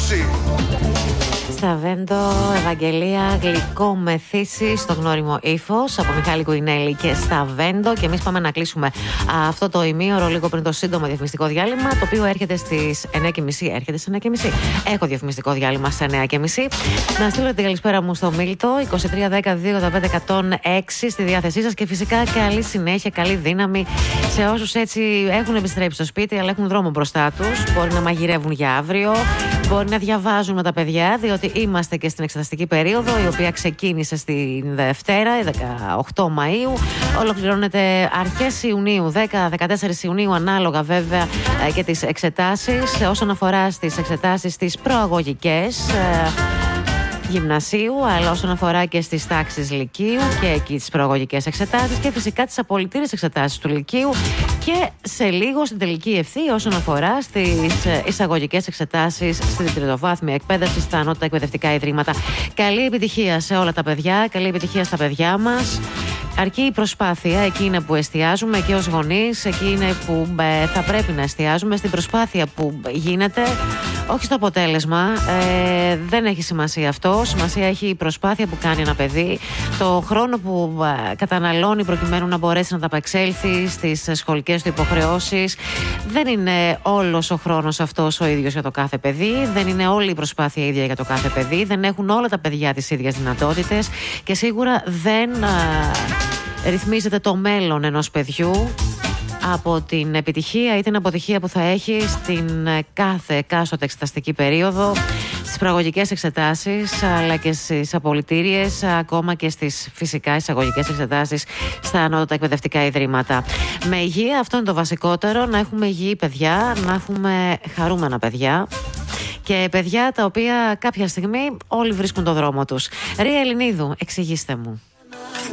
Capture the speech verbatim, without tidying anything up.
ανάψει. Σταβέντο, Ευαγγελία, γλυκό μεθύσι στο γνώριμο ύφος από Μιχάλη Κουινέλη και Σταβέντο. Και εμείς πάμε να κλείσουμε αυτό το ημίωρο λίγο πριν το σύντομο διαφημιστικό διάλειμμα, το οποίο έρχεται στις εννιά και μισή. Έρχεται στις εννιά και μισή. Έχω διαφημιστικό διάλειμμα στις εννιά και μισή. Να στείλω την καλησπέρα μου στο Μίλτο, είκοσι τρία δέκα δύο ογδόντα πέντε εκατόν έξι στη διάθεσή σας. Και φυσικά καλή συνέχεια, καλή δύναμη σε όσους έτσι έχουν επιστρέψει στο σπίτι, αλλά έχουν δρόμο μπροστά τους. Μπορεί να μαγειρεύουν για αύριο, μπορεί να διαβάζουν με τα παιδιά, διότι είμαστε και στην εξεταστική περίοδο, η οποία ξεκίνησε στην Δευτέρα, δεκαοκτώ Μαΐου, ολοκληρώνεται αρχές Ιουνίου, δέκα με δεκατέσσερις Ιουνίου, ανάλογα βέβαια και τις εξετάσεις. Όσον αφορά στις εξετάσεις τις προαγωγικές γυμνασίου, αλλά όσον αφορά και στις τάξεις λυκείου και εκεί τις προαγωγικές εξετάσεις και φυσικά τις απολυτήριες εξετάσεις του λυκείου και σε λίγο στην τελική ευθεία όσον αφορά στις εισαγωγικές εξετάσεις στην τριτοβάθμια εκπαίδευση στα ανώτατα εκπαιδευτικά ιδρύματα. Καλή επιτυχία σε όλα τα παιδιά, καλή επιτυχία στα παιδιά μας. Αρκεί η προσπάθεια, εκεί είναι που εστιάζουμε και ως γονείς, εκεί είναι που ε, θα πρέπει να εστιάζουμε στην προσπάθεια που γίνεται, όχι στο αποτέλεσμα. Ε, δεν έχει σημασία αυτό. Σημασία έχει η προσπάθεια που κάνει ένα παιδί, το χρόνο που ε, καταναλώνει προκειμένου να μπορέσει να ανταπεξέλθει στις σχολικές του υποχρεώσεις. Δεν είναι όλος ο χρόνος αυτός ο ίδιος για το κάθε παιδί, δεν είναι όλη η προσπάθεια ίδια για το κάθε παιδί, δεν έχουν όλα τα παιδιά τις ίδιες δυνατότητες και σίγουρα δεν ε, ρυθμίζεται το μέλλον ενός παιδιού από την επιτυχία ή την αποτυχία που θα έχει στην κάθε εκάστοτε εξεταστική περίοδο, στις προαγωγικές εξετάσεις αλλά και στις απολυτήριες, ακόμα και στις φυσικά εισαγωγικές εξετάσεις στα ανώτατα εκπαιδευτικά ιδρύματα. Με υγεία, αυτό είναι το βασικότερο, να έχουμε υγιή παιδιά, να έχουμε χαρούμενα παιδιά και παιδιά τα οποία κάποια στιγμή όλοι βρίσκουν το δρόμο τους. Ρία Ελληνίδου, εξηγήστε μου.